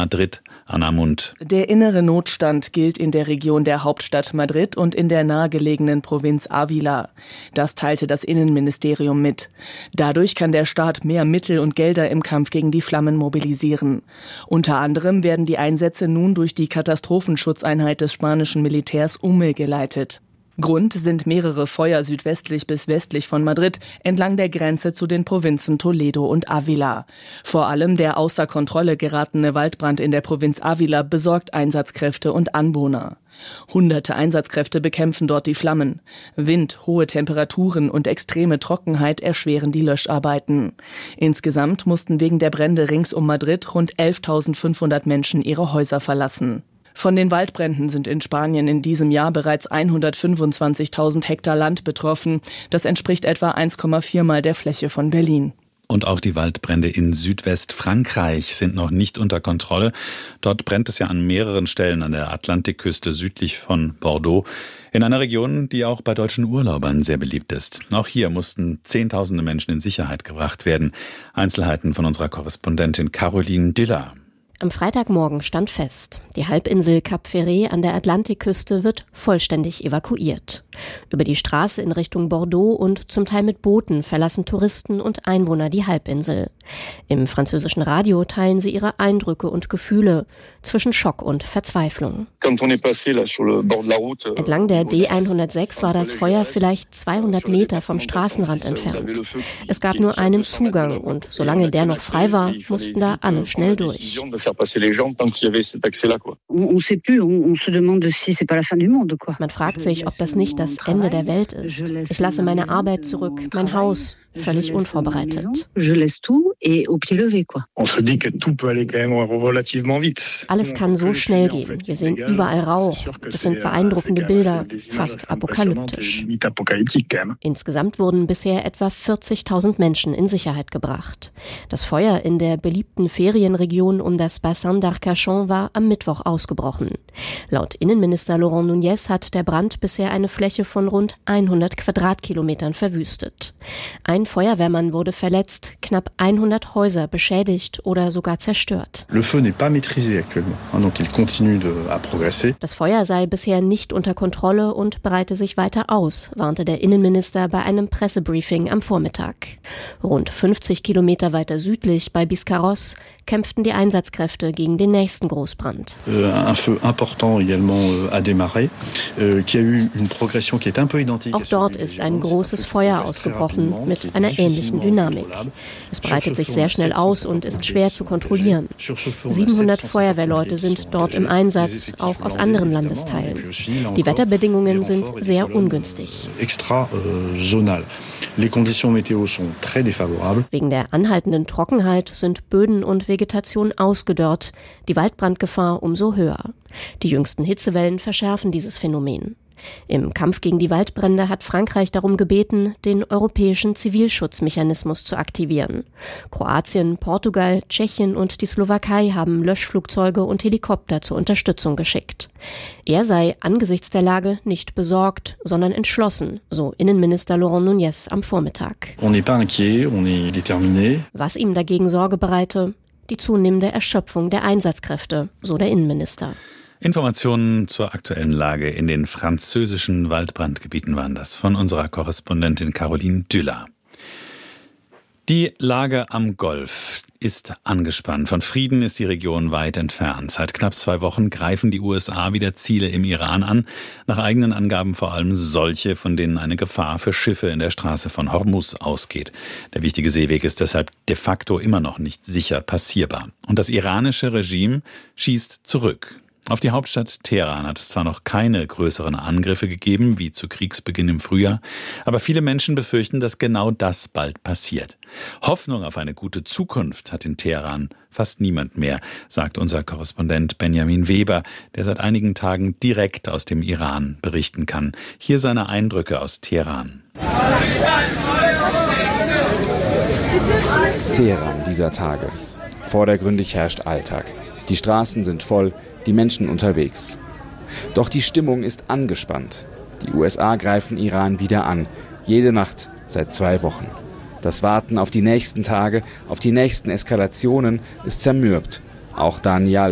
Madrid. Anna Mund. Der innere Notstand gilt in der Region der Hauptstadt Madrid und in der nahegelegenen Provinz Ávila. Das teilte das Innenministerium mit. Dadurch kann der Staat mehr Mittel und Gelder im Kampf gegen die Flammen mobilisieren. Unter anderem werden die Einsätze nun durch die Katastrophenschutzeinheit des spanischen Militärs UME geleitet. Grund sind mehrere Feuer südwestlich bis westlich von Madrid entlang der Grenze zu den Provinzen Toledo und Ávila. Vor allem der außer Kontrolle geratene Waldbrand in der Provinz Ávila besorgt Einsatzkräfte und Anwohner. Hunderte Einsatzkräfte bekämpfen dort die Flammen. Wind, hohe Temperaturen und extreme Trockenheit erschweren die Löscharbeiten. Insgesamt mussten wegen der Brände rings um Madrid rund 11.500 Menschen ihre Häuser verlassen. Von den Waldbränden sind in Spanien in diesem Jahr bereits 125.000 Hektar Land betroffen. Das entspricht etwa 1,4 Mal der Fläche von Berlin. Und auch die Waldbrände in Südwestfrankreich sind noch nicht unter Kontrolle. Dort brennt es ja an mehreren Stellen an der Atlantikküste südlich von Bordeaux. In einer Region, die auch bei deutschen Urlaubern sehr beliebt ist. Auch hier mussten Zehntausende Menschen in Sicherheit gebracht werden. Einzelheiten von unserer Korrespondentin Caroline Düller. Am Freitagmorgen stand fest, die Halbinsel Cap Ferret an der Atlantikküste wird vollständig evakuiert. Über die Straße in Richtung Bordeaux und zum Teil mit Booten verlassen Touristen und Einwohner die Halbinsel. Im französischen Radio teilen sie ihre Eindrücke und Gefühle zwischen Schock und Verzweiflung. Entlang der D106 war das Feuer vielleicht 200 Meter vom Straßenrand entfernt. Es gab nur einen Zugang und solange der noch frei war, mussten da alle schnell durch. Man fragt sich, ob das nicht das Ende der Welt ist. Ich lasse meine Arbeit zurück, mein Haus, völlig unvorbereitet. Alles kann so schnell gehen. Wir sehen überall Rauch. Das sind beeindruckende Bilder, fast apokalyptisch. Insgesamt wurden bisher etwa 40.000 Menschen in Sicherheit gebracht. Das Feuer in der beliebten Ferienregion um das Bassin d'Arcachon war am Mittwoch ausgebrochen. Laut Innenminister Laurent Nunez hat der Brand bisher eine Fläche von rund 100 Quadratkilometern verwüstet. Ein Feuerwehrmann wurde verletzt, knapp 100 Häuser beschädigt oder sogar zerstört. Das Feuer sei bisher nicht unter Kontrolle und breite sich weiter aus, warnte der Innenminister bei einem Pressebriefing am Vormittag. Rund 50 Kilometer weiter südlich bei Biscarrosse kämpften die Einsatzkräfte gegen den nächsten Großbrand. Auch dort ist ein großes Feuer ausgebrochen mit einer ähnlichen Dynamik. Es breitet sich sehr schnell aus und ist schwer zu kontrollieren. 700 Feuerwehrleute sind dort im Einsatz, auch aus anderen Landesteilen. Die Wetterbedingungen sind sehr ungünstig. Wegen der anhaltenden Trockenheit sind Böden und Vegetation ausgedörrt, die Waldbrandgefahr umso höher. Die jüngsten Hitzewellen verschärfen dieses Phänomen. Im Kampf gegen die Waldbrände hat Frankreich darum gebeten, den europäischen Zivilschutzmechanismus zu aktivieren. Kroatien, Portugal, Tschechien und die Slowakei haben Löschflugzeuge und Helikopter zur Unterstützung geschickt. Er sei angesichts der Lage nicht besorgt, sondern entschlossen, so Innenminister Laurent Nunez am Vormittag. Was ihm dagegen Sorge bereite? Die zunehmende Erschöpfung der Einsatzkräfte, so der Innenminister. Informationen zur aktuellen Lage in den französischen Waldbrandgebieten waren das von unserer Korrespondentin Caroline Düller. Die Lage am Golf ist angespannt. Von Frieden ist die Region weit entfernt. Seit knapp 2 Wochen greifen die USA wieder Ziele im Iran an. Nach eigenen Angaben vor allem solche, von denen eine Gefahr für Schiffe in der Straße von Hormuz ausgeht. Der wichtige Seeweg ist deshalb de facto immer noch nicht sicher passierbar. Und das iranische Regime schießt zurück. Auf die Hauptstadt Teheran hat es zwar noch keine größeren Angriffe gegeben, wie zu Kriegsbeginn im Frühjahr, aber viele Menschen befürchten, dass genau das bald passiert. Hoffnung auf eine gute Zukunft hat in Teheran fast niemand mehr, sagt unser Korrespondent Benjamin Weber, der seit einigen Tagen direkt aus dem Iran berichten kann. Hier seine Eindrücke aus Teheran. Teheran dieser Tage. Vordergründig herrscht Alltag. Die Straßen sind voll, die Menschen unterwegs. Doch die Stimmung ist angespannt. Die USA greifen Iran wieder an, jede Nacht seit 2 Wochen. Das Warten auf die nächsten Tage, auf die nächsten Eskalationen ist zermürbt. Auch Daniel